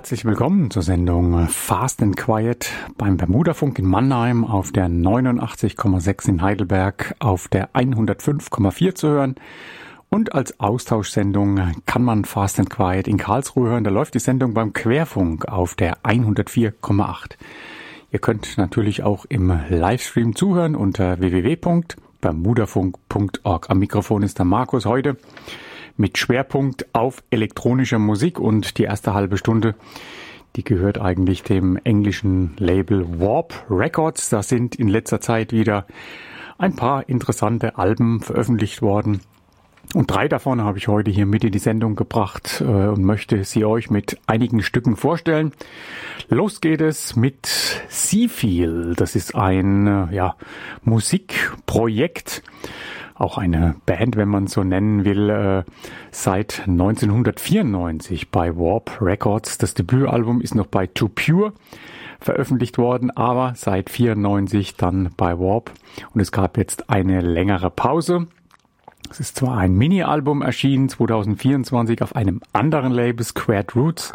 Herzlich willkommen zur Sendung Fast and Quiet beim Bermudafunk in Mannheim auf der 89,6 in Heidelberg, auf der 105,4 zu hören. Und als Austauschsendung kann man Fast and Quiet in Karlsruhe hören. Da läuft die Sendung beim Querfunk auf der 104,8. Ihr könnt natürlich auch im Livestream zuhören unter www.bermudafunk.org. Am Mikrofon ist der Markus heute mit Schwerpunkt auf elektronischer Musik, und die erste halbe Stunde, die gehört eigentlich dem englischen Label Warp Records. Da sind in letzter Zeit wieder ein paar interessante Alben veröffentlicht worden. Und 3 davon habe ich heute hier mit in die Sendung gebracht und möchte sie euch mit einigen Stücken vorstellen. Los geht es mit Seafeel. Das ist ein Musikprojekt, auch eine Band, wenn man so nennen will, seit 1994 bei Warp Records. Das Debütalbum ist noch bei Too Pure veröffentlicht worden, aber seit 1994 dann bei Warp. Und es gab jetzt eine längere Pause. Es ist zwar ein Mini-Album erschienen, 2024 auf einem anderen Label, Squared Roots,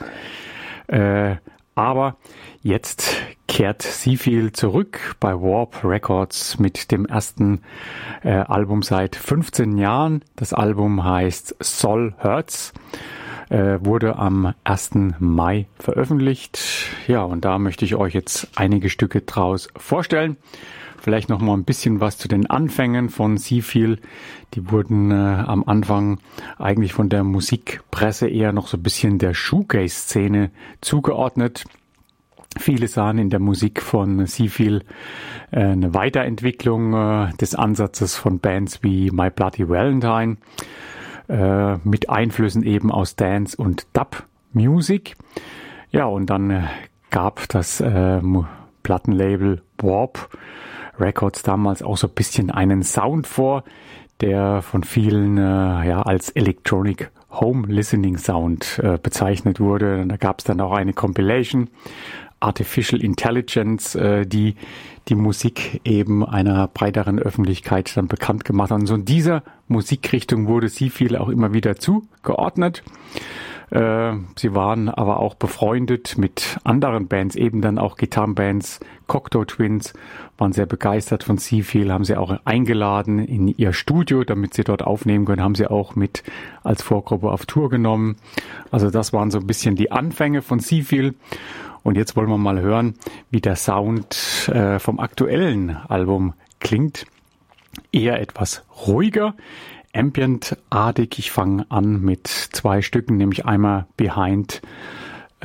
aber jetzt kehrt Seafeel zurück bei Warp Records mit dem ersten Album seit 15 Jahren. Das Album heißt Soul Hurts, wurde am 1. Mai veröffentlicht. Ja, und da möchte ich euch jetzt einige Stücke draus vorstellen. Vielleicht noch mal ein bisschen was zu den Anfängen von Seafeel. Die wurden am Anfang eigentlich von der Musikpresse eher noch so ein bisschen der Shoegaze-Szene zugeordnet. Viele sahen in der Musik von Seafeel eine Weiterentwicklung des Ansatzes von Bands wie My Bloody Valentine mit Einflüssen eben aus Dance- und Dub-Music. Ja, und dann gab das Plattenlabel Warp Records damals auch so ein bisschen einen Sound vor, der von vielen als Electronic Home Listening Sound bezeichnet wurde. Da gab es dann auch eine Compilation, Artificial Intelligence, die die Musik eben einer breiteren Öffentlichkeit dann bekannt gemacht hat. Und so in dieser Musikrichtung wurde Seafeel auch immer wieder zugeordnet. Sie waren aber auch befreundet mit anderen Bands, eben dann auch Gitarrenbands. Cocteau Twins waren sehr begeistert von Seafeel, haben sie auch eingeladen in ihr Studio, damit sie dort aufnehmen können, haben sie auch mit als Vorgruppe auf Tour genommen. Also das waren so ein bisschen die Anfänge von Seafeel. Und jetzt wollen wir mal hören, wie der Sound vom aktuellen Album klingt. Eher etwas ruhiger, Ambient-artig. Ich fange an mit 2 Stücken, nämlich einmal Behind